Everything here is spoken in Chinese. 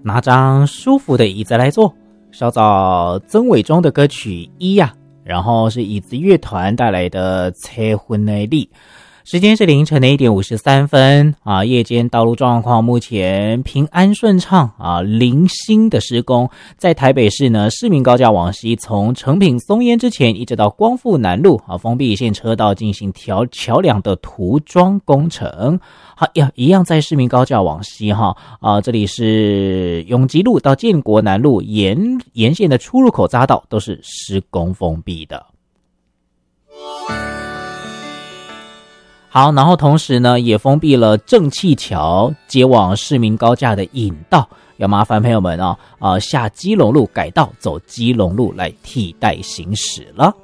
拿张舒服的椅子来坐，稍早曾伟忠的歌曲一呀，然后是椅子乐团带来的催婚的你。时间是凌晨的1点53分啊，夜间道路状况目前平安顺畅啊，零星的施工。在台北市呢，市民高架往西从成品松烟之前一直到光复南路啊，封闭一线车道进行桥梁的涂装工程。好呀，一样在市民高架往西哈啊，这里是永吉路到建国南路沿线的出入口匝道都是施工封闭的。好，然后同时呢，也封闭了正气桥接往市民高架的引道，要麻烦朋友们下基隆路改道走基隆路来替代行驶了。